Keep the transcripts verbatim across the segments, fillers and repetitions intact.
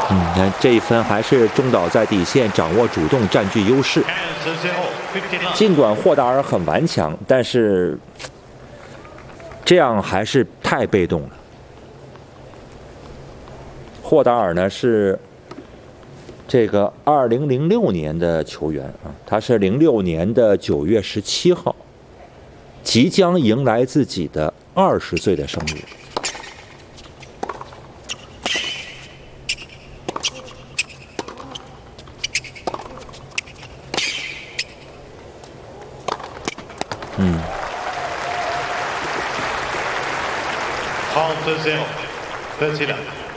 嗯，那这一分还是中岛在底线掌握主动，占据优势。尽管霍达尔很顽强，但是这样还是太被动了。霍达尔呢是这个二零零六年的球员啊，他是零六年的九月十七号，即将迎来自己的二十岁的生日。嗯。 trente zéro, thirty-nine.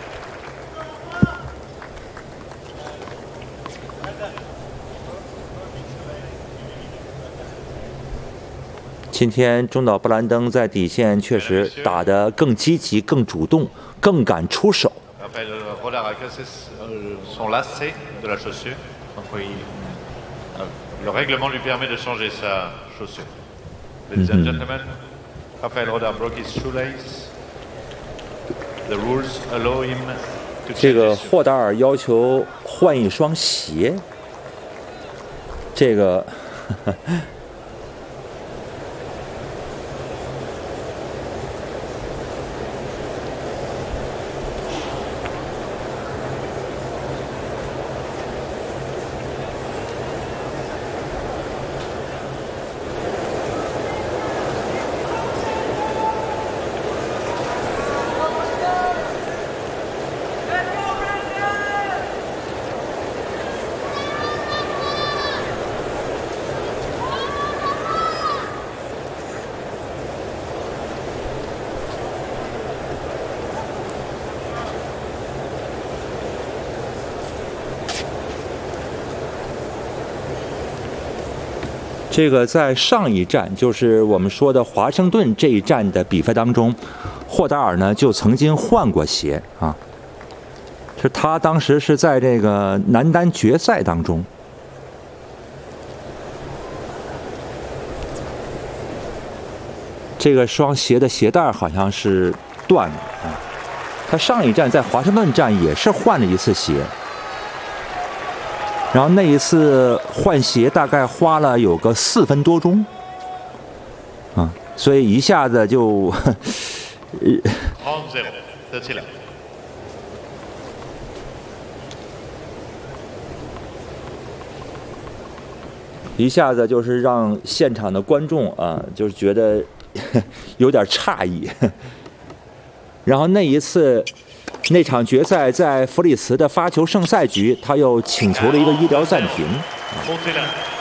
今天中岛布兰登在底线确实打得更积极、更主动、更敢出手。 Le règlement lui permet de changer sa chaussure. Ladies and gentlemen, Rafael Rodar broke his shoelace. The rules allow him to. 这个霍达尔要求换一双鞋。这个。这个在上一站，就是我们说的华盛顿这一站的比赛当中，霍达尔呢就曾经换过鞋啊。是他当时是在这个男单决赛当中，这个双鞋的鞋带好像是断了啊。他上一站在华盛顿站也是换了一次鞋。然后那一次换鞋大概花了有个四分多钟，啊，所以一下子就，呃，一下子就是让现场的观众啊，就是觉得有点诧异。然后那一次。那场决赛在弗里茨的发球胜赛局，他又请求了一个医疗暂停。